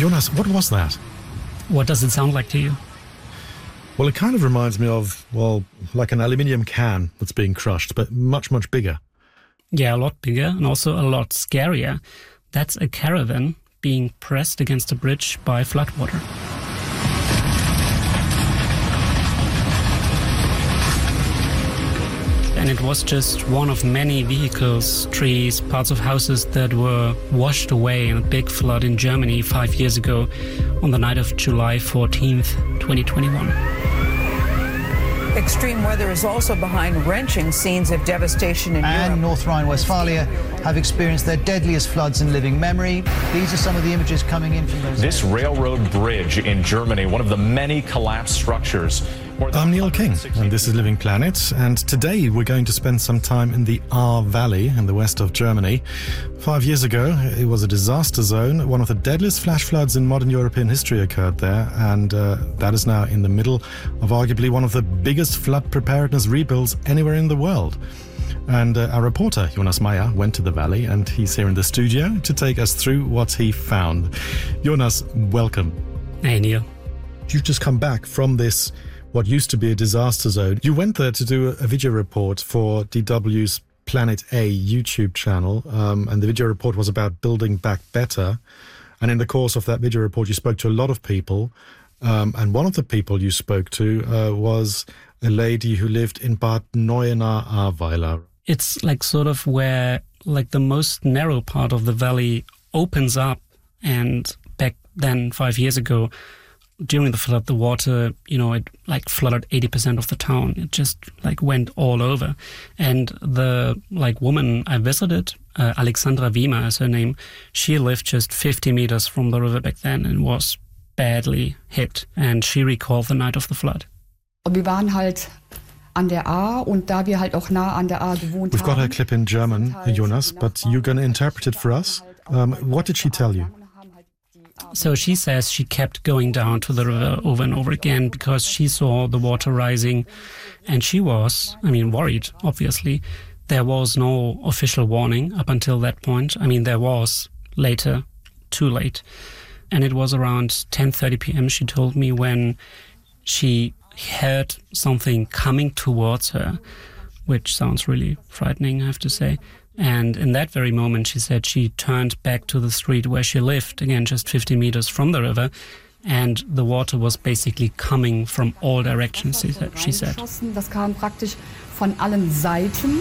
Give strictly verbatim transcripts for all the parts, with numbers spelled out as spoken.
Jonas, what was that? What does it sound like to you? Well, it kind of reminds me of, well, like an aluminium can that's being crushed, but much, much bigger. Yeah, a lot bigger and also a lot scarier. That's a caravan being pressed against a bridge by floodwater. And it was just one of many vehicles, trees, parts of houses that were washed away in a big flood in Germany five years ago on the night of July fourteenth, twenty twenty-one. Extreme weather is also behind wrenching scenes of devastation in and Europe. North Rhine-Westphalia have experienced their deadliest floods in living memory. These are some of the images coming in from those This areas. railroad bridge in Germany, one of the many collapsed structures. I'm Neil King, and this is Living Planet, and today we're going to spend some time in the Ahr Valley in the west of Germany. Five years ago, it was a disaster zone. One of the deadliest flash floods in modern European history occurred there, and uh, that is now in the middle of arguably one of the biggest flood preparedness rebuilds anywhere in the world. And uh, our reporter, Jonas Meyer, went to the valley, and he's here in the studio to take us through what he found. Jonas, welcome. Hey, Neil. You've just come back from this, what used to be a disaster zone. You went there to do a video report for D W's Planet A YouTube channel, um, and the video report was about building back better. And in the course of that video report, you spoke to a lot of people, um, and one of the people you spoke to uh, was a lady who lived in Bad Neuenahr-Ahrweiler. It's like sort of where like the most narrow part of the valley opens up, and back then, five years ago, during the flood, the water, you know, it like flooded eighty percent of the town. It just like went all over. And the like woman I visited, uh, Alexandra Wiemer is her name, she lived just fifty meters from the river back then and was badly hit. And she recalled the night of the flood. Wir waren halt an der Ahr und da wir halt auch nah an der Ahr gewohnt haben. We've got her clip in German, Jonas, but you're going to interpret it for us. Um, what did she tell you? So she says she kept going down to the river over and over again because she saw the water rising, and she was, I mean, worried, obviously. There was no official warning up until that point. I mean, there was later, too late. And it was around ten thirty p.m., she told me, when she heard something coming towards her, which sounds really frightening, I have to say. And in that very moment, she said she turned back to the street where she lived, again, just fifty meters from the river, and the water was basically coming from all directions, she said. Das kam praktisch von allen Seiten.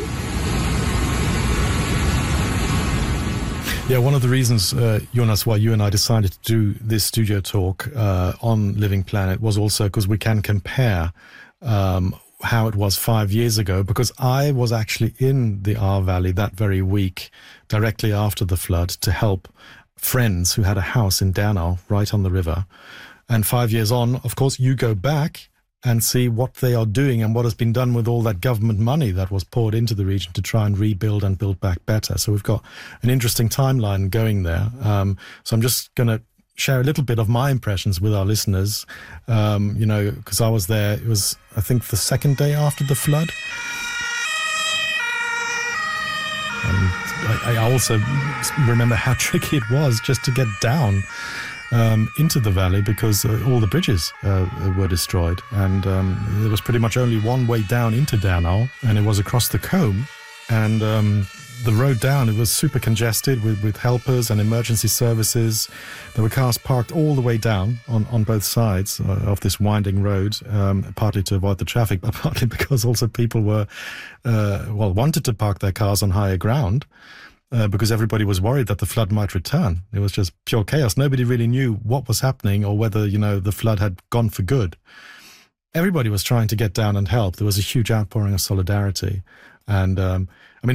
Yeah, one of the reasons, uh, Jonas, why you and I decided to do this studio talk uh, on Living Planet was also because we can compare um, how it was five years ago, because I was actually in the Ahr Valley that very week, directly after the flood, to help friends who had a house in Dernau, right on the river. And five years on, of course, you go back and see what they are doing and what has been done with all that government money that was poured into the region to try and rebuild and build back better. So we've got an interesting timeline going there. Um, so I'm just going to share a little bit of my impressions with our listeners, um, you know, because I was there. It was, I think, the second day after the flood. And I, I also remember how tricky it was just to get down um, into the valley, because uh, all the bridges uh, were destroyed. And um, there was pretty much only one way down into Dernau, and it was across the Combe. And um, the road down, it was super congested with, with helpers and emergency services. There were cars parked all the way down on, on both sides of this winding road, um, partly to avoid the traffic, but partly because also people were, uh, well, wanted to park their cars on higher ground uh, because everybody was worried that the flood might return. It was just pure chaos. Nobody really knew what was happening or whether, you know, the flood had gone for good. Everybody was trying to get down and help. There was a huge outpouring of solidarity. And um, I mean,